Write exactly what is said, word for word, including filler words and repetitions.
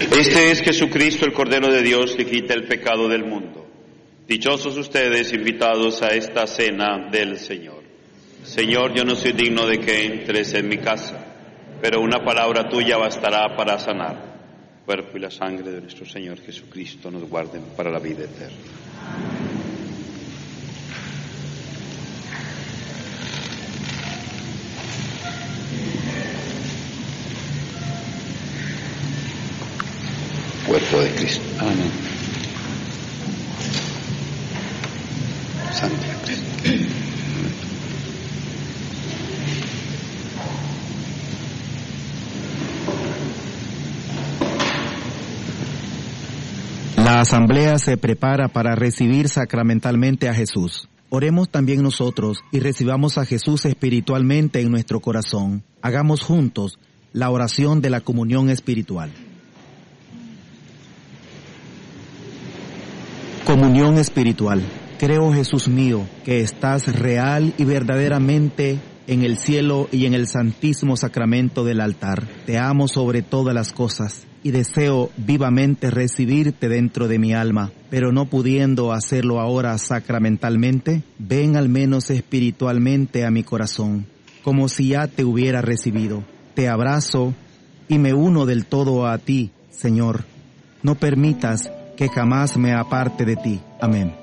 Este es Jesucristo, el Cordero de Dios, que quita el pecado del mundo. Dichosos ustedes, invitados a esta cena del Señor. Señor, yo no soy digno de que entres en mi casa, pero una palabra tuya bastará para sanar. El cuerpo y la sangre de nuestro Señor Jesucristo nos guarden para la vida eterna. Cuerpo de Cristo. Amén. Sangre de Cristo. La asamblea se prepara para recibir sacramentalmente a Jesús. Oremos también nosotros y recibamos a Jesús espiritualmente en nuestro corazón. Hagamos juntos la oración de la comunión espiritual. Comunión espiritual. Creo, Jesús mío, que estás real y verdaderamente en el cielo y en el santísimo sacramento del altar. Te amo sobre todas las cosas y deseo vivamente recibirte dentro de mi alma, pero no pudiendo hacerlo ahora sacramentalmente, ven al menos espiritualmente a mi corazón, como si ya te hubiera recibido. Te abrazo y me uno del todo a ti, Señor. No permitas que jamás me aparte de ti. Amén.